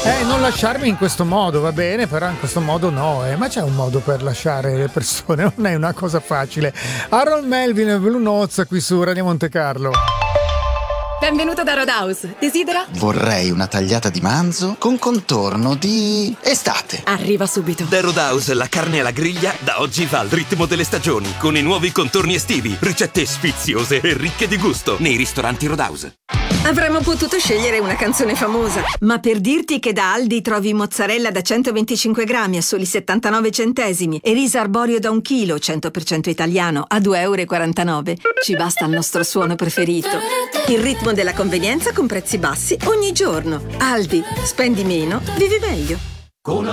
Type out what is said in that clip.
Non lasciarmi in questo modo, va bene, però in questo modo no, ma c'è un modo per lasciare le persone, non è una cosa facile. Harold Melvin e Blue Notes qui su Radio Monte Carlo. Benvenuto da Roadhouse. Desidera? Vorrei una tagliata di manzo con contorno di estate. Arriva subito. Da Roadhouse la carne alla griglia da oggi va al ritmo delle stagioni, con i nuovi contorni estivi, ricette sfiziose e ricche di gusto nei ristoranti Roadhouse. Avremmo potuto scegliere una canzone famosa, ma per dirti che da Aldi trovi mozzarella da 125 grammi a soli 79 centesimi e riso arborio da 1 chilo 100% italiano a 2,49 €, ci basta il nostro suono preferito. Il ritmo della convenienza con prezzi bassi ogni giorno. Aldi, spendi meno, vivi meglio. Con